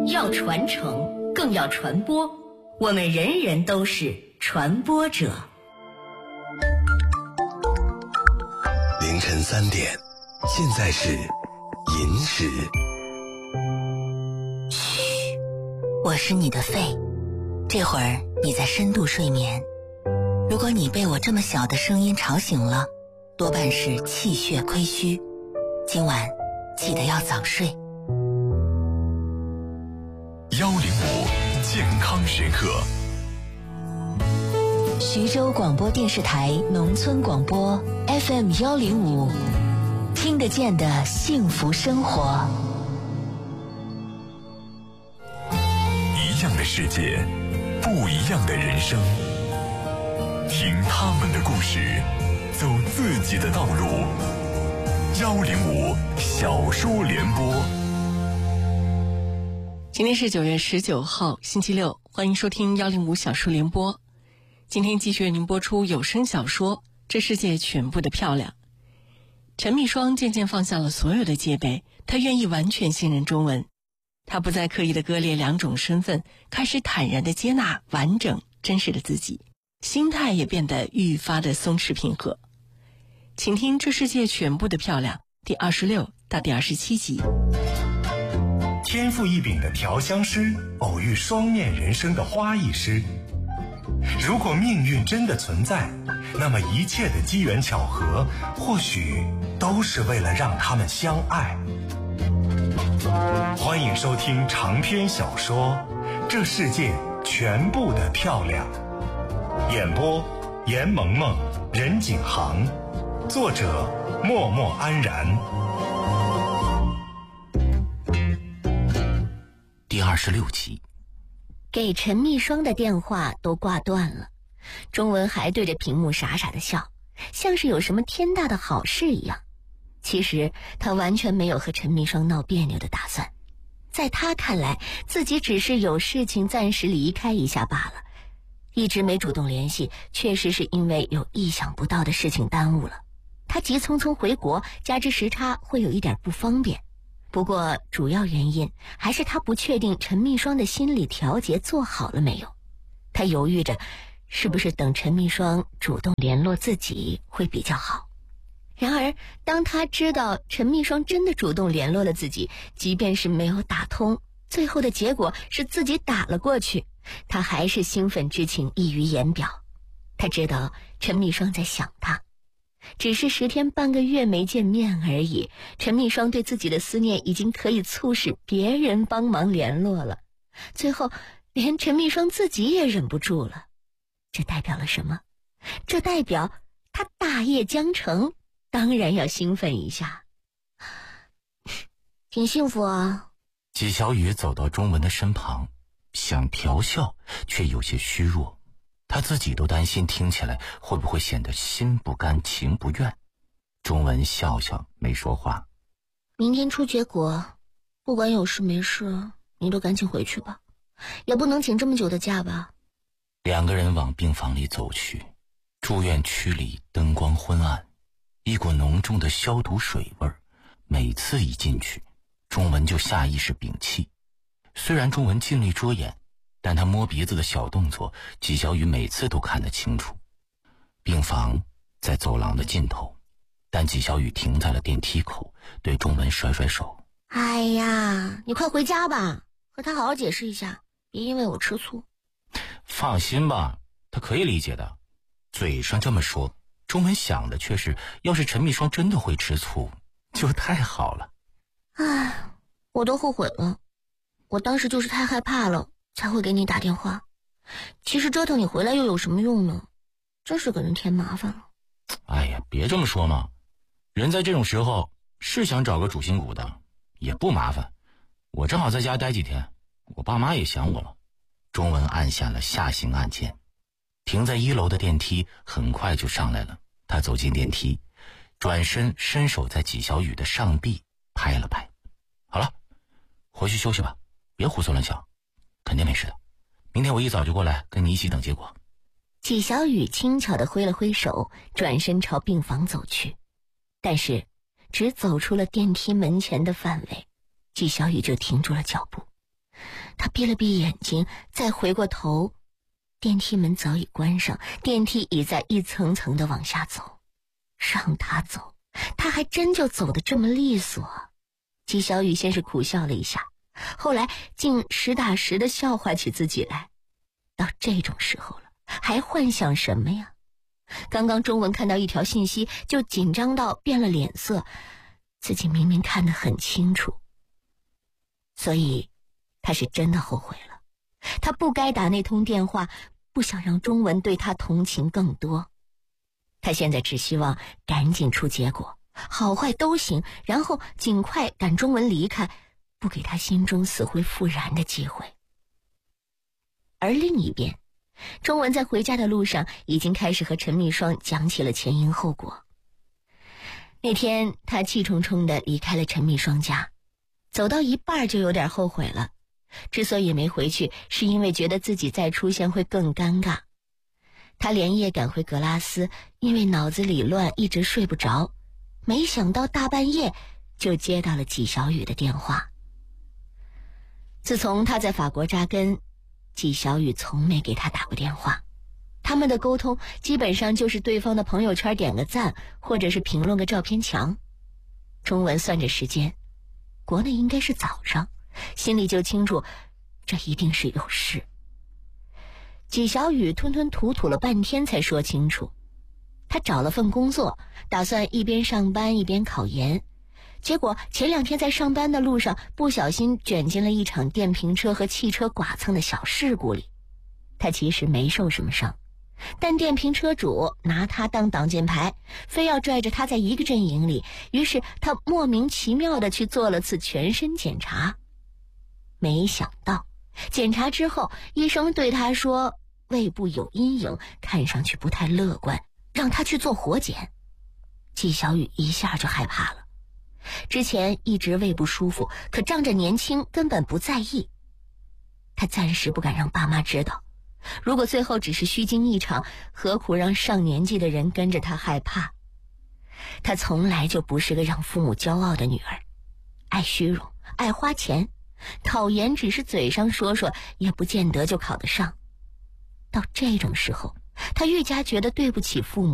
要传承，更要传播。我们人人都是传播者。 凌晨3点，现在是寅时。 嘘，我是你的肺，这会儿你在深度睡眠。如果你被我这么小的声音吵醒了，多半是气血亏虚。今晚记得要早睡。 105健康时刻。 徐州广播电视台农村广播 FM 105，听得见的幸福生活。 一样的世界，不一样的人生。听他们的故事，走自己的道路。105小说联播。 今天是9月19号，星期六，欢迎收听105小说联播。今天继续为您播出有声小说《这世界全部的漂亮》。陈蜜霜渐渐放下了所有的戒备，她愿意完全信任中文，她不再刻意的割裂两种身份，开始坦然的接纳完整真实的自己，心态也变得愈发的松弛平和。请听《这世界全部的漂亮》第26到第27集。 天赋异禀的调香师偶遇双面人生的花艺师。如果命运真的存在，那么一切的机缘巧合或许都是为了让他们相爱。欢迎收听长篇小说《这世界全部的漂亮》，演播严萌萌、任景航，作者默默安然。 第26集。 给陈蜜霜的电话都挂断了，钟文还对着屏幕傻傻的笑，像是有什么天大的好事一样。其实他完全没有和陈蜜霜闹别扭的打算，在他看来，自己只是有事情暂时离开一下罢了，一直没主动联系，确实是因为有意想不到的事情耽误了。他急匆匆回国，加之时差会有一点不方便。不过主要原因还是他不确定陈蜜霜的心理调节做好了没有。他犹豫着是不是等陈蜜霜主动联络自己会比较好。然而当他知道陈蜜霜真的主动联络了自己，即便是没有打通，最后的结果是自己打了过去，他还是兴奋之情溢于言表。他知道陈蜜霜在想他，只是10天半个月没见面而已，陈蜜霜对自己的思念已经可以促使别人帮忙联络了，最后连陈蜜霜自己也忍不住了。这代表了什么？这代表他大业将成，当然要兴奋一下。挺幸福啊。 纪晓雨走到钟文的身旁，想调笑，却有些虚弱。他自己都担心听起来会不会显得心不甘情不愿。钟文笑笑没说话。 明天出结果，不管有事没事，你都赶紧回去吧，也不能请这么久的假吧。 两个人往病房里走去。住院区里灯光昏暗，一股浓重的消毒水味儿，每次一进去，钟文就下意识屏气。虽然钟文尽力捉眼，但他摸鼻子的小动作，纪晓雨每次都看得清楚。病房在走廊的尽头，但纪晓雨停在了电梯口，对钟文甩甩手。 哎呀，你快回家吧，和他好好解释一下，别因为我吃醋。 放心吧，他可以理解的。嘴上这么说，钟文想的却是，要是陈蜜霜真的会吃醋，就太好了。 唉，我都后悔了，我当时就是太害怕了，才会给你打电话。其实折腾你回来又有什么用呢？真是给人添麻烦了。 哎呀，别这么说嘛，人在这种时候是想找个主心骨的，也不麻烦。我正好在家待几天，我爸妈也想我了。钟文按下了下行按键，停在1楼的电梯很快就上来了。他走进电梯，转身伸手在纪晓雨的上臂拍了拍。好了，回去休息吧，别胡思乱想，肯定没事的。明天我一早就过来跟你一起等结果。 纪晓雨轻巧地挥了挥手，转身朝病房走去。但是只走出了电梯门前的范围，纪晓雨就停住了脚步。 他闭了闭眼睛，再回过头，电梯门早已关上，电梯已在一层层的往下走。让他走，他还真就走得这么利索。纪晓宇先是苦笑了一下，后来竟实打实的笑话起自己来。到这种时候了，还幻想什么呀？刚刚钟文看到一条信息就紧张到变了脸色，自己明明看得很清楚。所以他是真的后悔了，他不该打那通电话，不想让钟文对他同情更多。他现在只希望赶紧出结果，好坏都行，然后尽快赶钟文离开，不给他心中死灰复燃的机会。而另一边，钟文在回家的路上已经开始和陈蜜霜讲起了前因后果。那天他气冲冲地离开了陈蜜霜家，走到一半就有点后悔了。之所以没回去，是因为觉得自己再出现会更尴尬。他连夜赶回格拉斯，因为脑子里乱，一直睡不着。没想到大半夜就接到了纪晓宇的电话。自从他在法国扎根，纪晓宇从没给他打过电话，他们的沟通基本上就是对方的朋友圈点个赞，或者是评论个照片墙。钟文算着时间，国内应该是早上，心里就清楚这一定是有事。纪晓宇吞吞吐吐了半天才说清楚，他找了份工作，打算一边上班一边考研。结果前2天在上班的路上不小心卷进了一场电瓶车和汽车剐蹭的小事故里。他其实没受什么伤，但电瓶车主拿他当挡箭牌，非要拽着他在一个阵营里，于是他莫名其妙地去做了次全身检查。没想到检查之后，医生对他说胃部有阴影，看上去不太乐观，让他去做活检。纪晓宇一下就害怕了，之前一直胃不舒服，可仗着年轻根本不在意。他暂时不敢让爸妈知道，如果最后只是虚惊一场，何苦让上年纪的人跟着他害怕？他从来就不是个让父母骄傲的女儿，爱虚荣，爱花钱，考研只是嘴上说说，也不见得就考得上。到这种时候，他愈加觉得对不起父母。